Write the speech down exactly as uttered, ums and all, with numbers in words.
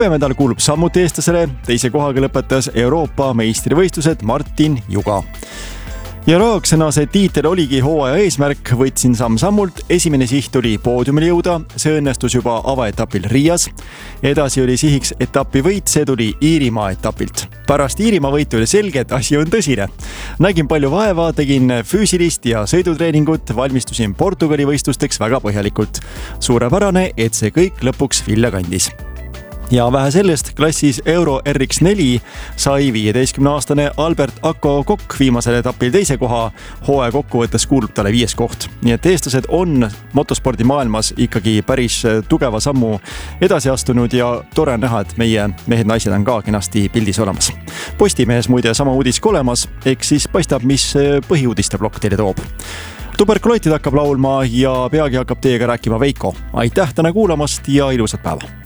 medal kuulub samuti eestlasele, teise kohaga lõpetas Euroopa meistrivõistlused Martin Juga. Ja raaksõnase tiitel oligi hooaja eesmärk, võtsin samm-sammult, esimene siht oli poodiumile jõuda, see õnnestus juba avaetapil Riias. Edasi oli sihiks etapi võit, see tuli Iirimaa etapilt. Pärast Iirimaa võitu oli selge, et asi on tõsine. Nägin palju vaeva, tegin füüsilist ja sõidutreeningut, valmistusin Portugali võistlusteks väga põhjalikult. Suurepärane, et see kõik lõpuks vilja kandis. Ja vähe sellest, klassis Euro R X neli sai viieteistkümne-aastane Albert Akko Kokk viimasel etapil teise koha, hooaja kokkuvõttes kuulub talle viies koht. Nii et eestlased on motospordi maailmas ikkagi päris tugeva sammu edasi astunud ja tore on näha, et meie mehed-naised on ka kenasti pildis olemas. Postimehes muide sama uudis olemas, ehk siis paistab, mis põhiuudiste plokk teile toob. Tuberkuloitid hakkab laulma ja peagi hakkab teiega rääkima Veiko. Aitäh täna kuulamast ja ilusat päeva!